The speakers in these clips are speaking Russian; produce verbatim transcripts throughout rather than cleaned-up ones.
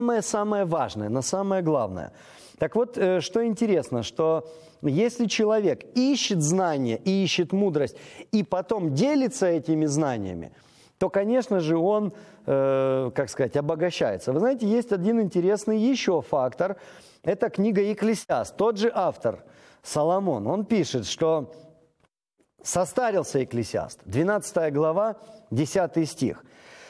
самое важное, на самое главное. Так вот, что интересно, что если человек ищет знания и ищет мудрость, и потом делится этими знаниями, то, конечно же, он, э, как сказать, обогащается. Вы знаете, есть один интересный еще фактор. Это книга «Екклесиаст». Тот же автор, Соломон, он пишет, что состарился Екклесиаст. двенадцатая глава, десятый стих.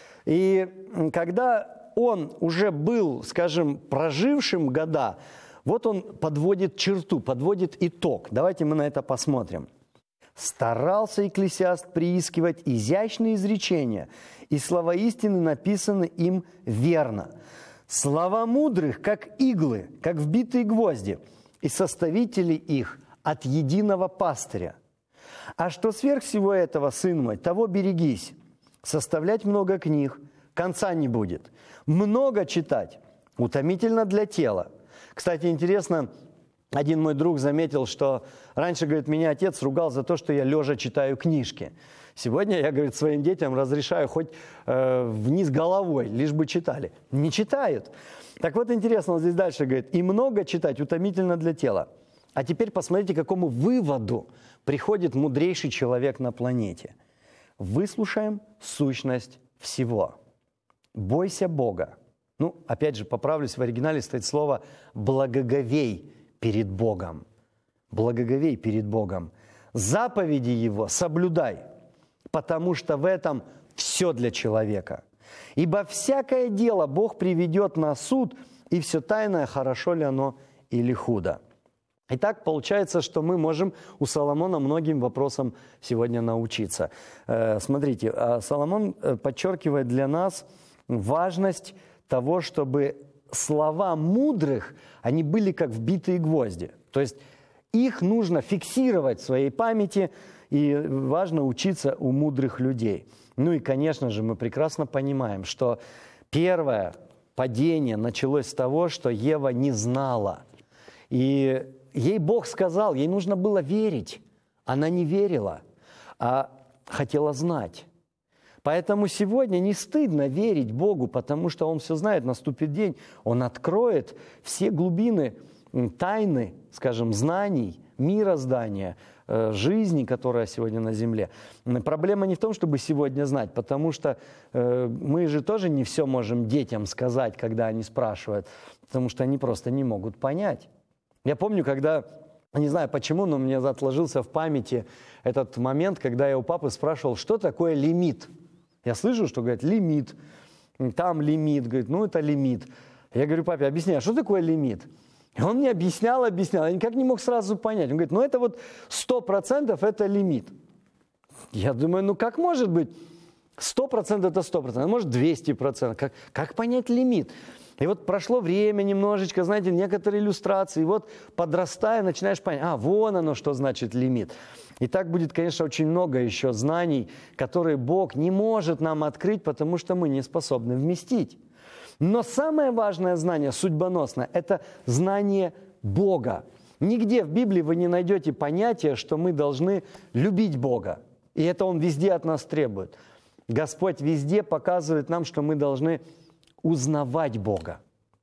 И когда он уже был, скажем, прожившим года, вот он подводит черту, подводит итог. Давайте мы на это посмотрим. «Старался Екклесиаст приискивать изящные изречения, и слова истины написаны им верно. Слова мудрых, как иглы, как вбитые гвозди, и составители их от единого пастыря. А что сверх всего этого, сын мой, того берегись. Составлять много книг, конца не будет. Много читать, утомительно для тела». Кстати, интересно, один мой друг заметил, что раньше, говорит, меня отец ругал за то, что я лежа читаю книжки. Сегодня я, говорит, своим детям разрешаю хоть э, вниз головой, лишь бы читали. Не читают. Так вот, интересно, он здесь дальше говорит, и много читать утомительно для тела. А теперь посмотрите, к какому выводу приходит мудрейший человек на планете. Выслушаем сущность всего. Бойся Бога. Ну, опять же, поправлюсь, в оригинале стоит слово «благоговей перед Богом». Благоговей перед Богом. Заповеди Его соблюдай, потому что в этом все для человека. Ибо всякое дело Бог приведет на суд, и все тайное, хорошо ли оно или худо. Итак, получается, что мы можем у Соломона многим вопросам сегодня научиться. Смотрите, Соломон подчеркивает для нас важность того, чтобы слова мудрых, они были как вбитые гвозди. То есть их нужно фиксировать в своей памяти, и важно учиться у мудрых людей. Ну и, конечно же, мы прекрасно понимаем, что первое падение началось с того, что Ева не знала. И ей Бог сказал, ей нужно было верить. Она не верила, а хотела знать. Поэтому сегодня не стыдно верить Богу, потому что Он все знает, наступит день, Он откроет все глубины тайны, скажем, знаний, мироздания, жизни, которая сегодня на земле. Проблема не в том, чтобы сегодня знать, потому что мы же тоже не все можем детям сказать, когда они спрашивают, потому что они просто не могут понять. Я помню, когда, не знаю почему, но мне отложился в памяти этот момент, когда я у папы спрашивал, что такое лимит. Я слышу, что говорят лимит, там лимит, говорит, ну это лимит. Я говорю, папе, объясняй, а что такое лимит? И он мне объяснял, объяснял, я никак не мог сразу понять. Он говорит, ну это вот сто процентов это лимит. Я думаю, ну как может быть сто процентов это сто процентов, может двести процентов, как, как понять лимит? И вот прошло время немножечко, знаете, некоторые иллюстрации, и вот подрастая, начинаешь понять, а, вон оно, что значит лимит. И так будет, конечно, очень много еще знаний, которые Бог не может нам открыть, потому что мы не способны вместить. Но самое важное знание, судьбоносное, это знание Бога. Нигде в Библии вы не найдете понятия, что мы должны любить Бога. И это Он везде от нас требует. Господь везде показывает нам, что мы должны узнавать Бога,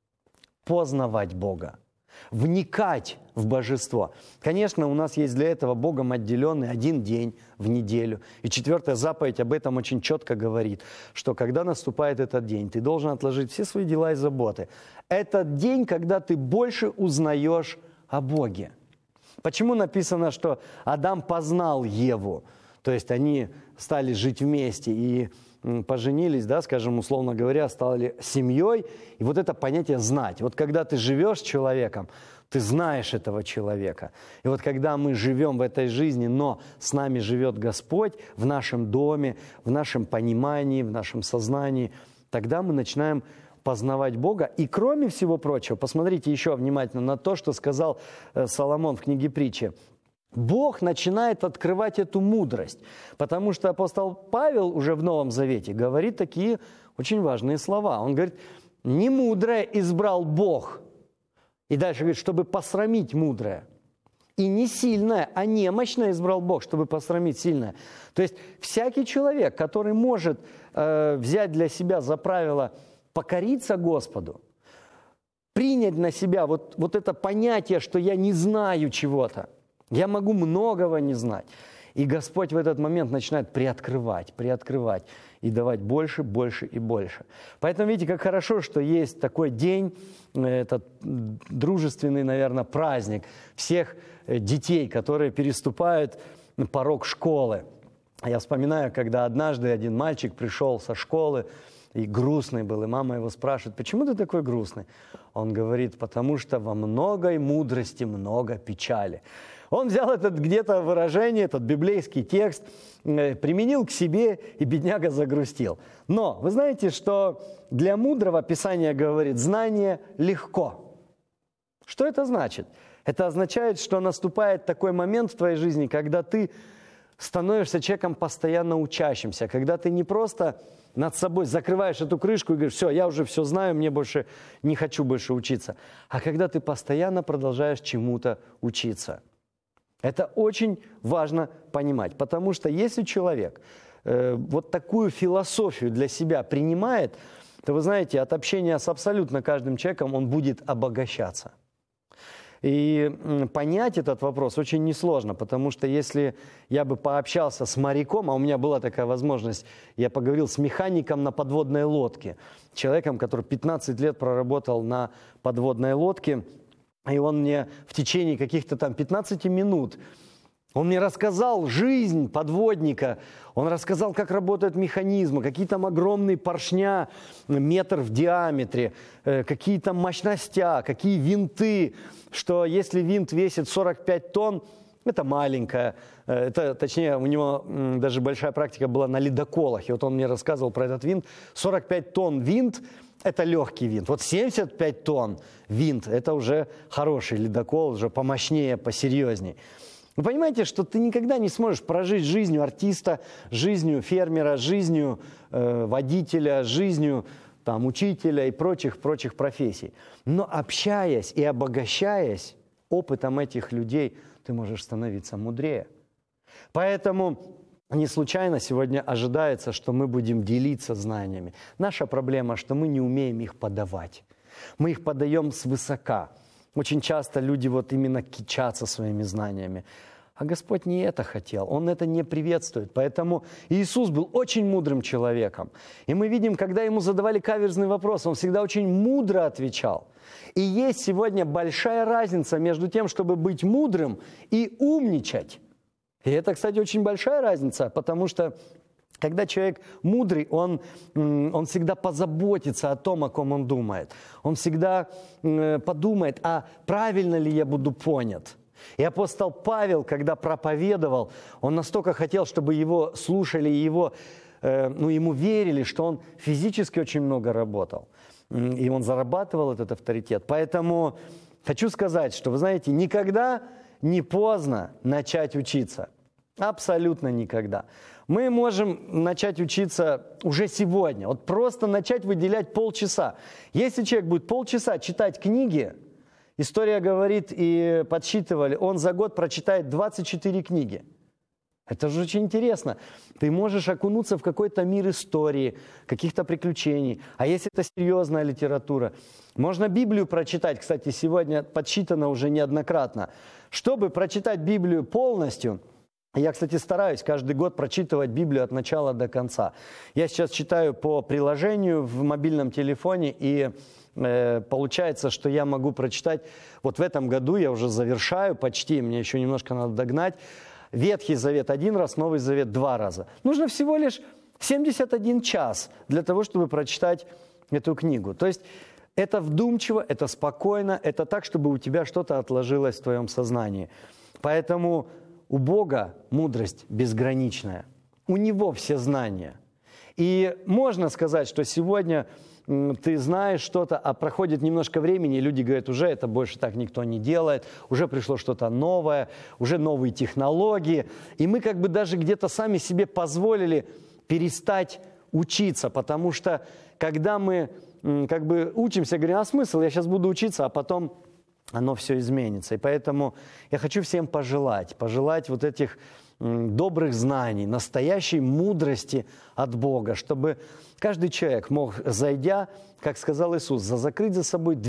познавать Бога, вникать в божество. Конечно, у нас есть для этого Богом отделенный один день в неделю. И четвертая заповедь об этом очень четко говорит, что когда наступает этот день, ты должен отложить все свои дела и заботы. Этот день, когда ты больше узнаешь о Боге. Почему написано, что Адам познал Еву? То есть они стали жить вместе и поженились, да, скажем, условно говоря, стали семьей. И вот это понятие «знать». Вот когда ты живешь с человеком, ты знаешь этого человека. И вот когда мы живем в этой жизни, но с нами живет Господь в нашем доме, в нашем понимании, в нашем сознании, тогда мы начинаем познавать Бога. И кроме всего прочего, посмотрите еще внимательно на то, что сказал Соломон в книге Притчи. Бог начинает открывать эту мудрость, потому что апостол Павел уже в Новом Завете говорит такие очень важные слова. Он говорит, не мудрое избрал Бог, и дальше говорит, чтобы посрамить мудрое. И не сильное, а немощное избрал Бог, чтобы посрамить сильное. То есть всякий человек, который может э, взять для себя за правило покориться Господу, принять на себя вот, вот это понятие, что я не знаю чего-то. Я могу многого не знать. И Господь в этот момент начинает приоткрывать, приоткрывать и давать больше, больше и больше. Поэтому видите, как хорошо, что есть такой день, этот дружественный, наверное, праздник всех детей, которые переступают порог школы. Я вспоминаю, когда однажды один мальчик пришел со школы, и грустный был, и мама его спрашивает: почему ты такой грустный? Он говорит: потому что во многой мудрости много печали. Он взял это где-то выражение, этот библейский текст, применил к себе, и бедняга загрустил. Но вы знаете, что для мудрого Писание говорит: знание легко. Что это значит? Это означает, что наступает такой момент в твоей жизни, когда ты становишься человеком постоянно учащимся, когда ты не просто над собой закрываешь эту крышку и говоришь: все, я уже все знаю, мне больше не хочу больше учиться, а когда ты постоянно продолжаешь чему-то учиться. Это очень важно понимать, потому что если человек э, вот такую философию для себя принимает, то, вы знаете, от общения с абсолютно каждым человеком он будет обогащаться. И понять этот вопрос очень несложно, потому что если я бы пообщался с моряком, а у меня была такая возможность, я поговорил с механиком на подводной лодке, человеком, который пятнадцать лет проработал на подводной лодке, и он мне в течение каких-то там пятнадцати минут, он мне рассказал жизнь подводника, он рассказал, как работают механизмы, какие там огромные поршня, метр в диаметре, какие там мощностя, какие винты, что если винт весит сорок пять тонн, это маленькая, это, точнее, у него даже большая практика была на ледоколах, и вот он мне рассказывал про этот винт. сорок пять тонн винт – это легкий винт, вот семьдесят пять тонн винт – это уже хороший ледокол, уже помощнее, посерьезней. Вы понимаете, что ты никогда не сможешь прожить жизнью артиста, жизнью фермера, жизнью э, водителя, жизнью там, учителя и прочих-прочих профессий. Но общаясь и обогащаясь опытом этих людей, ты можешь становиться мудрее. Поэтому не случайно сегодня ожидается, что мы будем делиться знаниями. Наша проблема, что мы не умеем их подавать. Мы их подаем свысока. Очень часто люди вот именно кичатся своими знаниями. А Господь не это хотел, Он это не приветствует. Поэтому Иисус был очень мудрым человеком. И мы видим, когда Ему задавали каверзный вопрос, Он всегда очень мудро отвечал. И есть сегодня большая разница между тем, чтобы быть мудрым и умничать. И это, кстати, очень большая разница, потому что когда человек мудрый, он, он всегда позаботится о том, о ком он думает. Он всегда подумает, а правильно ли я буду понят. И апостол Павел, когда проповедовал, он настолько хотел, чтобы его слушали и его, ну, ему верили, что он физически очень много работал. И он зарабатывал этот авторитет. Поэтому хочу сказать, что, вы знаете, никогда не поздно начать учиться. Абсолютно никогда. Мы можем начать учиться уже сегодня. Вот просто начать выделять полчаса. Если человек будет полчаса читать книги, история говорит, и подсчитывали, он за год прочитает двадцать четыре книги. Это же очень интересно. Ты можешь окунуться в какой-то мир истории, каких-то приключений. А если это серьезная литература, можно Библию прочитать. Кстати, сегодня подсчитано уже неоднократно. Чтобы прочитать Библию полностью, я, кстати, стараюсь каждый год прочитывать Библию от начала до конца. Я сейчас читаю по приложению в мобильном телефоне, и э, получается, что я могу прочитать, вот в этом году я уже завершаю почти, мне еще немножко надо догнать, Ветхий Завет один раз, Новый Завет два раза. Нужно всего лишь семьдесят один час для того, чтобы прочитать эту книгу. То есть это вдумчиво, это спокойно, это так, чтобы у тебя что-то отложилось в твоем сознании. Поэтому у Бога мудрость безграничная, у Него все знания. И можно сказать, что сегодня ты знаешь что-то, а проходит немножко времени, и люди говорят, уже это больше так никто не делает, уже пришло что-то новое, уже новые технологии. И мы как бы даже где-то сами себе позволили перестать учиться, потому что когда мы как бы учимся, говорим, а смысл, я сейчас буду учиться, а потом оно все изменится. И поэтому я хочу всем пожелать, пожелать вот этих добрых знаний, настоящей мудрости от Бога, чтобы каждый человек мог, зайдя, как сказал Иисус, закрыть за собой дверь